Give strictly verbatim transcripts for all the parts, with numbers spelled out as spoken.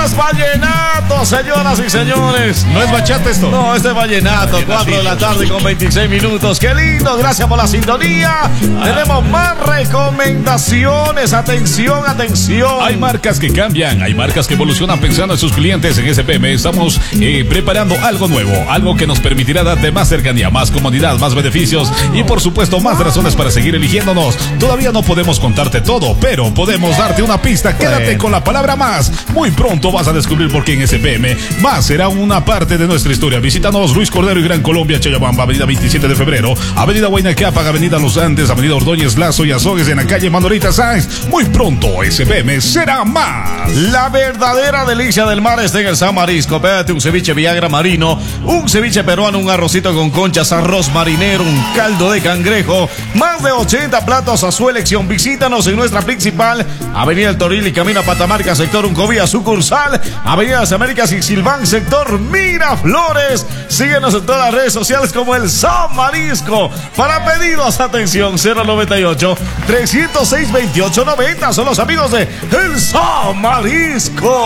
es vallenato, señoras y señores. No es bachata esto. No, este es vallenato. cuatro de la tarde con veintiséis minutos. Qué lindo, gracias por la sintonía. Ah. Tenemos más recomendaciones. Atención, atención. Hay marcas que cambian, hay marcas que evolucionan pensando en sus clientes. En S P M estamos eh, preparando algo nuevo, algo que nos permitirá darte más cercanía, más comodidad, más beneficios y por supuesto más razones para seguir eligiéndonos. Todavía no podemos contarte todo, pero podemos darte una pista. Quédate bueno. con la palabra más. Muy pronto vas a descubrir por qué en S P M más será una parte de nuestra historia. Visítanos Luis Cordero y Gran Colombia, Chayabamba, avenida veintisiete de febrero, avenida Huayna-Cápaga, avenida Los Andes, avenida Ordóñez Lazo y Azogues en la calle Manolita Sáenz. Muy pronto S P M será más. La verdadera delicia del mar está en el San Marisco. Pégate un ceviche Viagra marino, un ceviche peruano, un arrocito con conchas, arroz marinero, un caldo de cangrejo, más de ochenta platos a su elección. Visítanos en nuestra principal avenida El Toril y camino a Patamarca, sector Uncovía, sucursal avenida Las Américas y Silván, sector Miraflores. Síguenos en todas las redes sociales como el San Marisco. Para pedidos, atención, cero noventa y ocho, trescientos seis, veintiocho noventa. Son los amigos de el San Marisco.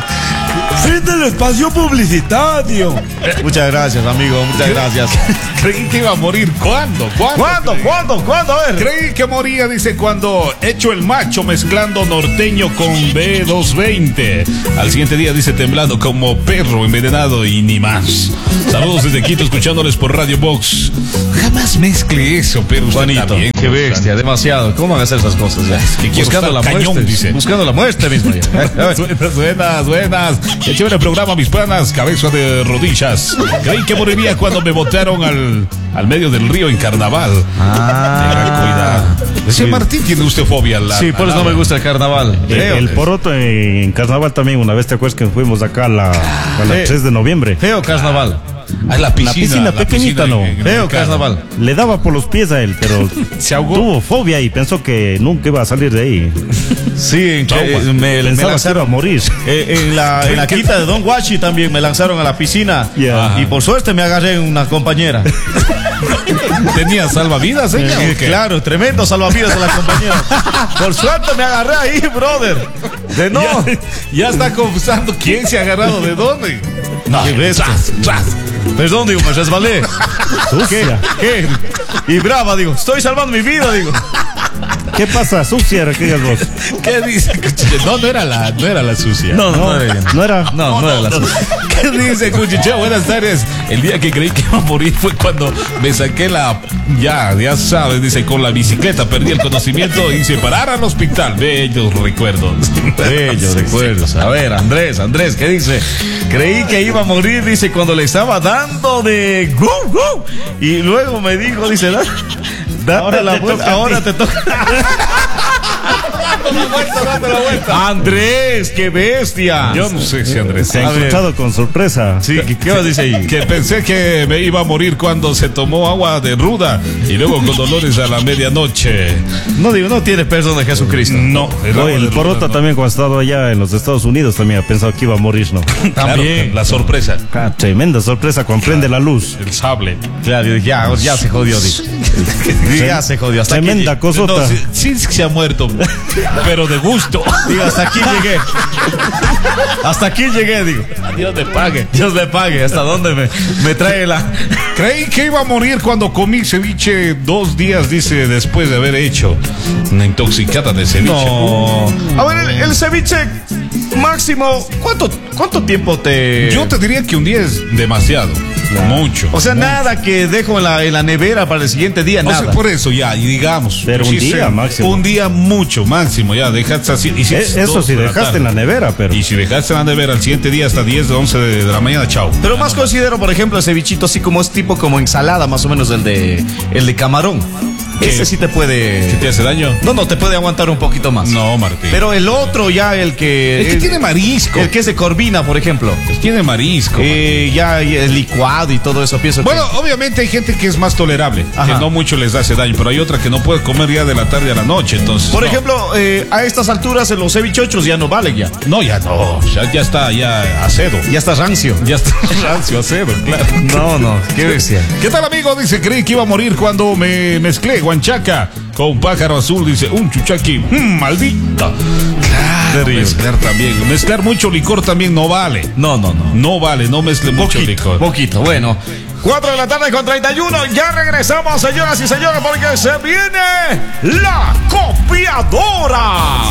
Fin del espacio publicitario. Muchas gracias, amigo, muchas gracias. Creí que iba a morir. ¿Cuándo? ¿Cuándo? ¿Cuándo? Creí? ¿Cuándo? ¿Cuándo? A ver. Creí que moría, dice, cuando hecho el macho mezclando norteño con B doscientos veinte. Al siguiente día, dice, temblando como perro envenenado y ni más. Saludos desde Quito, escuchándoles por Radio Box. Jamás mezcle eso, pero usted Juanito, también. qué bestia, demasiado. ¿Cómo van a hacer esas cosas ya? Es que quiero buscando la cañón, muerte, dice. Buscando la muerte mismo ya. Buenas, buenas, buenas. Qué chévere programa, mis panas. Cabeza de rodillas. Creí que moriría cuando me botaron al, al medio del río en carnaval. Ah. Tenga cuidado. Ese sí. Martín tiene usted fobia. La, sí, por eso no me gusta el carnaval. El, el poroto en, en carnaval también. Una vez te acuerdas que fuimos acá a la, a la tres de noviembre. Feo carnaval. Ah, la piscina, la piscina la pequeñita, piscina no. En, en Feo carnaval. Le daba por los pies a él, pero se ahogó. Tuvo fobia y pensó que nunca iba a salir de ahí. Sí, en que, me, me lanzaron a morir. Eh, en la, en la quinta de Don Guachi también me lanzaron a la piscina. Yeah. Y por suerte me agarré en una compañera. ¿Tenía salvavidas ella? Sí, claro, tremendo salvavidas de la compañera. Por suerte me agarré ahí, brother. De no. Ya, ya está confesando quién se ha agarrado de dónde. No, ¿qué ves? Tras, tras. Perdón, digo, me resbalé. ¿Qué? ¿Qué? Y brava, digo, estoy salvando mi vida, digo. ¿Qué pasa? Sucia era aquella voz. ¿Qué dice? No, no era la, no era la sucia. No, no, no, no, no era. No, no era la sucia. ¿Qué dice, Cuchiche? Buenas tardes. El día que creí que iba a morir fue cuando me saqué la, ya, ya sabes, dice, con la bicicleta perdí el conocimiento y se parar al hospital. Bellos recuerdos. Bellos recuerdos. A ver, Andrés, Andrés, ¿qué dice? Creí que iba a morir, dice, cuando le estaba dando de gu, gu. Y luego me dijo, dice, da, date ahora la te vuelta, toca ahora te toca. Date la vuelta, date la vuelta. Andrés, qué bestia. Yo no sé si Andrés se ha encontrado con sorpresa. Sí, ¿qué, qué dice ahí? Que pensé que me iba a morir cuando se tomó agua de ruda y luego con dolores a la medianoche. No digo, no tiene perdón de Jesucristo. No, el, Oye, el Porota no. También cuando estaba allá en los Estados Unidos también ha pensado que iba a morir, ¿no? También, claro, la sorpresa. Ah, tremenda sorpresa cuando prende la luz. El sable. Claro, ya, ya se jodió, dice. Ya se jodió. Hasta tremenda aquí, cosota. No, sí, sí se ha muerto, pero de gusto. Digo, hasta aquí llegué. Hasta aquí llegué, digo. Dios le pague. Dios le pague. ¿Hasta dónde me, me trae la...? Creí que iba a morir cuando comí ceviche dos días, dice, después de haber hecho una intoxicada de ceviche. No. A ver, el, el ceviche máximo, ¿cuánto, cuánto tiempo te...? Yo te diría que un día es demasiado. No. Mucho. O sea, mucho. Nada que dejo en la, en la nevera para el siguiente día, nada. O sea, por eso ya, y digamos. Pero un día sea, máximo. Un día mucho, máximo, ya, dejaste así. Y si es, eso si dejaste en la nevera, pero. Y si dejaste en la nevera al siguiente día hasta diez, once de, de la mañana, chao. Pero ya más no considero, más. Por ejemplo, el cevichito así como es tipo como ensalada, más o menos el de, el de camarón. ¿Qué? Ese sí te puede... ¿Qué te hace daño? No, no, te puede aguantar un poquito más. No, Martín. Pero el otro ya, el que... El que el, tiene marisco. El que es de corvina, por ejemplo. El tiene marisco. Eh, ya el licuado y todo eso, pienso Bueno, que... obviamente hay gente que es más tolerable, Ajá. que no mucho les hace daño, pero hay otra que no puede comer ya de la tarde a la noche, entonces... Por no. ejemplo, eh, a estas alturas en los cevichochos ya no valen ya. No, ya no, ya, ya está, ya acedo. Ya está rancio. Ya está rancio, acedo, claro. No, no, qué bestia. ¿Qué tal, amigo? Dice, creí que iba a morir cuando me mezclé guanchaca con pájaro azul, dice, un chuchaqui, mmm, maldita. Claro. terrible. Mezclar también. Mezclar mucho licor también no vale. No, no, no. No vale, no mezcle mucho Poquito, licor. poquito, bueno. cuatro de la tarde con treinta y uno. Ya regresamos, señoras y señores, porque se viene la copiadora.